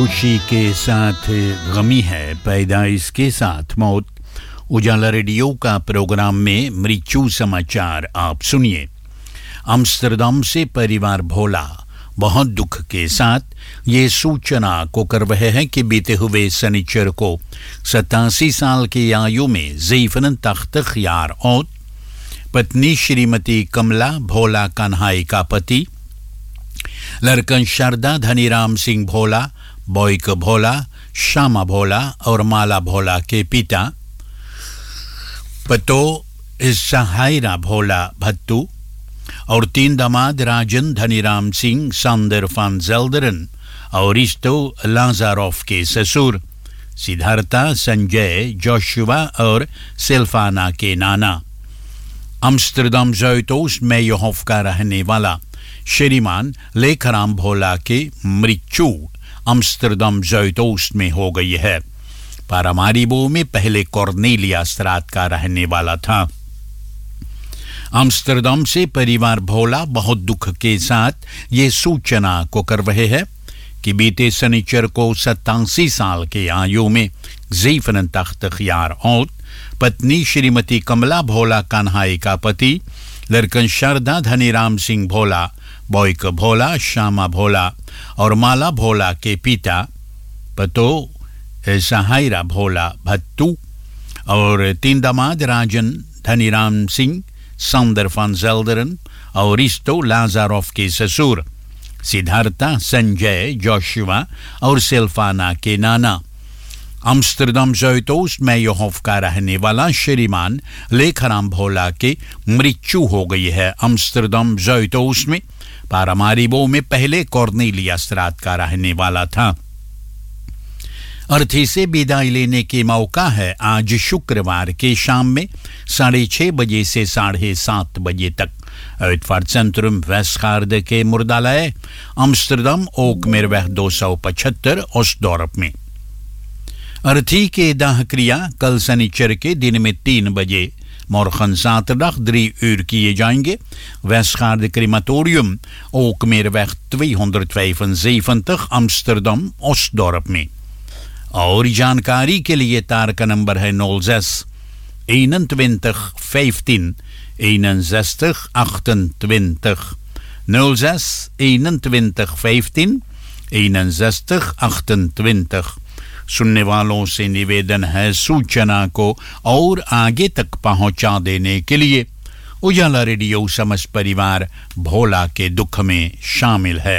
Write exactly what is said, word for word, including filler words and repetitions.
खुशी के साथ गमी है, पैदाइश के साथ मौत। उजाला रेडियो का प्रोग्राम में मृत्यु समाचार आप सुनिए। अम्स्टरडम से परिवार भोला बहुत दुख के साथ ये सूचना को कर रहे हैं कि बीते हुए शनिचर को सतासी साल की आयु में ज़ैफ़न तख्त ख्यार और पत्नी श्रीमती कमला भोला कन्हाई का पति लड़कन शारदा धनीराम सिंह भोला, बॉयक भोला, श्यामा भोला और माला भोला के पिता पतो सहायरा भोला भत्तू और तीन दामाद राजन धनीराम सिंह, सांदर फान ज़ेल्डरन और रिस्टो लाजारोफ के ससुर सिद्धार्था, संजय, जोशुआ और सेल्फाना के नाना। अम्स्टरडम ज़ुइटोस्ट में यहोफ का रहने वाला श्रीमान लेखराम भोला के मृत्यु अम्स्टरडम ज़ुइटोस्ट में हो गई है। पारामारिबो में पहले कॉर्नेलिया स्ट्रात का रहने वाला था। अम्स्टरडम से परिवार भोला बहुत दुख के साथ ये सूचना को कर रहे हैं कि बीते शनिचर को सतासी साल के आयु में ज़ैफ़न तख्त ख्यार और पत्नी श्रीमती कमला भोला कन्हाई का पति लड़कन शारदा धनीराम सिंह भोला, बॉयक भोला, श्यामा भोला और माला भोला के पिता पतो सहायरा भोला भत्तू और तीन दामाद राजन धनीराम सिंह, सांदर फान ज़ेल्डरन और रिस्टो लाजारोफ के ससुर सिद्धार्था, संजय, जोशुआ और सेल्फाना के नाना। अम्स्टरडम ज़ुइटोस्ट में यहोफ का रहने वाला श्रीमान लेखराम भोला के मृत्यु हो गई है। अम्स्टरडम ज़ुइटोस्ट में पारामारिबो में पहले कॉर्नेलिया स्ट्रात का रहने वाला था। अर्थी से विदाई लेने के मौका है आज शुक्रवार के शाम में साढ़े छः बजे से साढ़े सात बजे तक Uitvaartcentrum Westgaarde के मुर्दालय अम्स्टरडम ओकमेरweg दो सौ पचहत्तर ओस्टडॉर्प में। अर्थी के दाह क्रिया कल शनिचर के दिन में तीन बजे morgen zaterdag drie uur किए जाएंगे। Westgaarde crematorium ओकमेरweg tweehonderdvijfenzeventig Amsterdam ओस्टडॉर्प में। और जानकारी के लिए तार का नंबर है nul zes eenentwintig vijftien eenenzestig achtentwintig nul zes eenentwintig vijftien eenenzestig achtentwintig। सुनने वालों से निवेदन है सूचना को और आगे तक पहुंचा देने के लिए। उजाला रेडियो समस्त परिवार भोला के दुख में शामिल है।